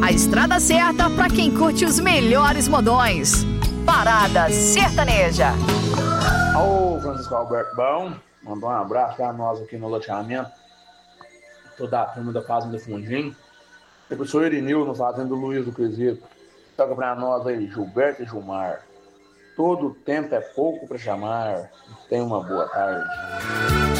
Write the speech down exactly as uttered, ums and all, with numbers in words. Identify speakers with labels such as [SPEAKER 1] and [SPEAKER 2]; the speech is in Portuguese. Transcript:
[SPEAKER 1] A estrada certa para quem curte os melhores modões. Parada Sertaneja.
[SPEAKER 2] Ô, Francisco Alberto, bom, mandou um abraço para nós aqui no loteamento, toda a turma da Fazenda Fundim. O professor Irineu no Fazenda Luiz do Cruzeiro. Toca para nós aí, Gilberto e Gilmar. Todo tempo é pouco para chamar. Tenha uma boa tarde.